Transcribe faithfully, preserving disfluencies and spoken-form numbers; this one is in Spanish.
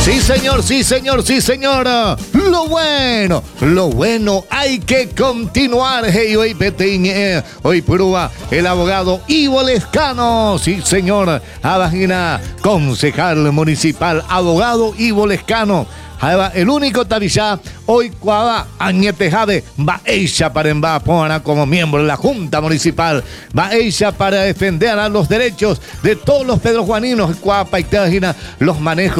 Sí, señor, sí, señor, sí, señora. Lo bueno, lo bueno, hay que continuar. Hey, hoy Petiñe, hoy prueba el abogado Ivo Lescano. Sí, señor, Abagina, concejal municipal, abogado Ivo Lescano. El único tabillá hoy cuava añetejade va ella para embapona como miembro de la Junta Municipal, va ella para defender a los derechos de todos los pedrojuaninos, cuapa y los manejos.